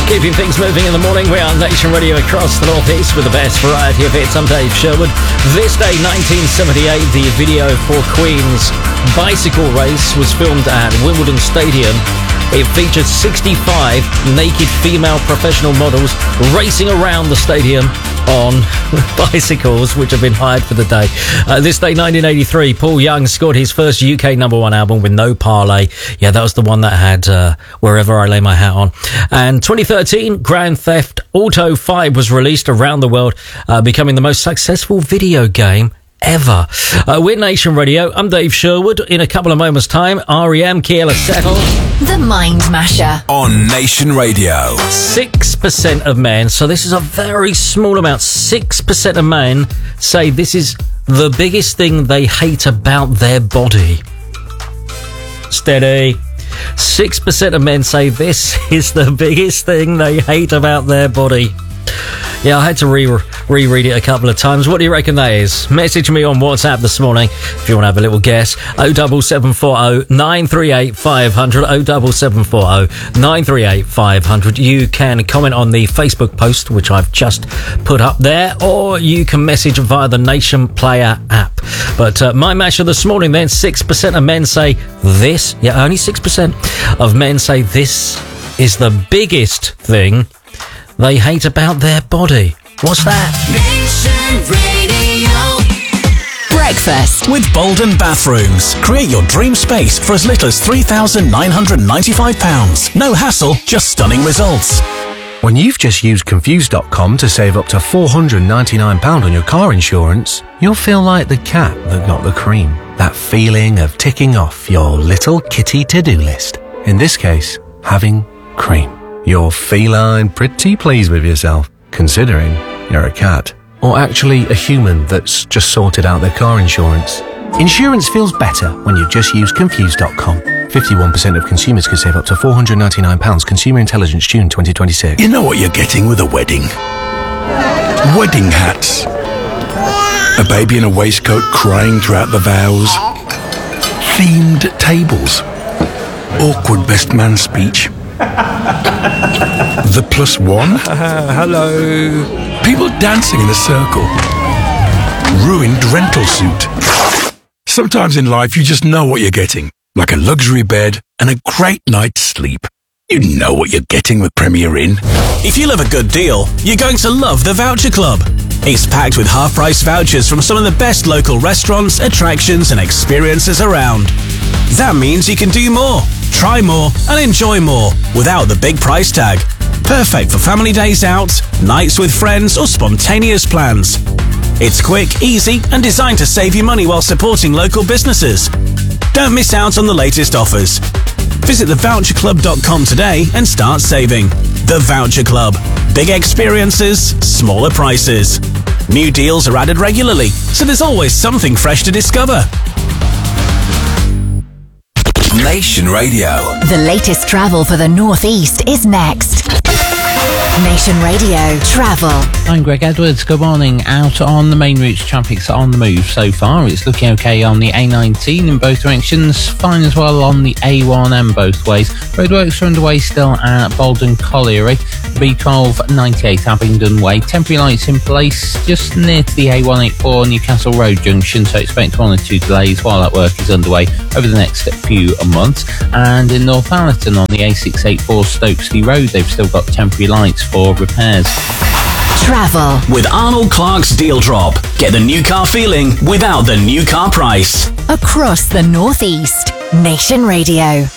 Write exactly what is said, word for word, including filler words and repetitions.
Keeping things moving in the morning, we are Nation Radio across the Northeast with the best variety of hits. I'm Dave Sherwood. This day, nineteen seventy-eight, the video for Queen's bicycle race was filmed at Wimbledon Stadium. It featured sixty-five naked female professional models racing around the stadium on bicycles, which have been hired for the day. Uh, this day, nineteen eighty-three, Paul Young scored his first U K number one album with No Parlay. Yeah, that was the one that had uh, Wherever I Lay My Hat on. And twenty thirteen, Grand Theft Auto five was released around the world, uh, becoming the most successful video game ever. Uh, we're Nation Radio. I'm Dave Sherwood. In a couple of moments' time, R E M, Keela Settle. The Mind Masher. On Nation Radio. six percent of men, so this is a very small amount, six percent of men say this is the biggest thing they hate about their body. Steady. six percent of men say this is the biggest thing they hate about their body. Yeah, I had to re- reread it a couple of times. What do you reckon that is? Message me on WhatsApp this morning if you want to have a little guess. oh seven seven four oh nine three eight five hundred. oh seven seven four oh nine three eight five hundred. You can comment on the Facebook post, which I've just put up there, or you can message via the Nation Player app. But uh, my masher this morning then, six percent of men say this. Yeah, only six percent of men say this is the biggest thing they hate about their body. What's that? Nation Radio. Breakfast With Bolden Bathrooms. Create your dream space for as little as three thousand nine hundred ninety-five pounds. No hassle, just stunning results. When you've just used Confused dot com to save up to four hundred ninety-nine pounds on your car insurance, you'll feel like the cat that got the cream. That feeling of ticking off your little kitty to-do list. In this case, having cream. You're feline pretty pleased with yourself, considering you're a cat. Or actually a human that's just sorted out their car insurance. Insurance feels better when you just use Confused dot com. fifty-one percent of consumers could save up to four hundred ninety-nine pounds. Consumer Intelligence, June twenty twenty-six. You know what you're getting with a wedding? Wedding hats. A baby in a waistcoat crying throughout the vows. Themed tables. Awkward best man speech. The plus one. Uh, hello. People dancing in a circle. Ruined rental suit. Sometimes in life you just know what you're getting. Like a luxury bed and a great night's sleep. You know what you're getting with Premier Inn. If you love a good deal, you're going to love the Voucher Club. It's packed with half-price vouchers from some of the best local restaurants, attractions and experiences around. That means you can do more, try more and enjoy more without the big price tag. Perfect for family days out, nights with friends or spontaneous plans. It's quick, easy and designed to save you money while supporting local businesses. Don't miss out on the latest offers. Visit the voucher club dot com today and start saving. The Voucher Club. Big experiences, smaller prices. New deals are added regularly, so there's always something fresh to discover. Nation Radio. The latest travel for the Northeast is next. Nation Radio Travel. I'm Greg Edwards. Good morning. Out on the main routes, traffic's on the move so far. It's looking okay on the A nineteen in both directions. Fine as well on the A one M both ways. Roadworks are underway still at Bolden Colliery. B twelve ninety-eight Abingdon Way. Temporary lights in place just near to the A one eighty-four Newcastle Road junction, so expect one or two delays while that work is underway over the next few months. And in Northallerton on the A six eighty-four Stokesley Road, they've still got temporary lights for repairs. Travel. With Arnold Clark's Deal Drop. Get the new car feeling without the new car price. Across the Northeast. Nation Radio.